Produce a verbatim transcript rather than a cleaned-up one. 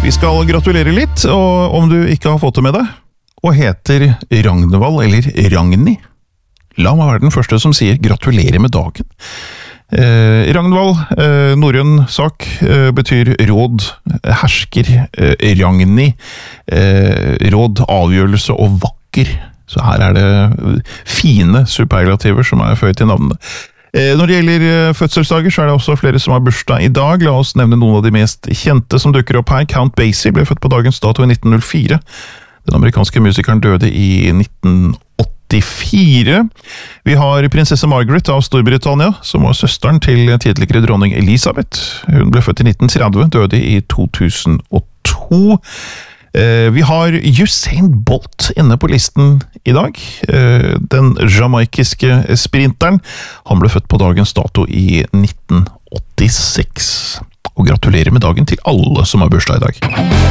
Vi skal gratulere litt, og om du ikke har fått det med deg, og heter Ragnvald eller Ragni, la meg være den første som sier gratulerer med dagen. Eh, Ragnvald, eh, norrøn sak, eh, betyr råd, hersker, eh, Ragni, eh, råd, avgjørelse og vakker. Så her er det fine superlativer som er født i navnet. Eh, når det gjelder fødselsdager, så er det også flere som har bursdag i dag. La oss nevne noen av de mest kjente som dukker opp her. Count Basie ble født på dagens dato i nitten null fire. Den amerikanske musikeren døde i nitten åttifire. Vi har prinsesse Margaret av Storbritannia, som var søsteren til tidligere dronning Elisabeth. Hun ble født i nitten tretti, døde i to tusen og to. Vi har Usain Bolt inne på listen i dag. Den jamaikiske sprinteren. Han ble født på dagens dato i nitten åttiseks. Og gratulerer med dagen til alle som har bursdag i dag.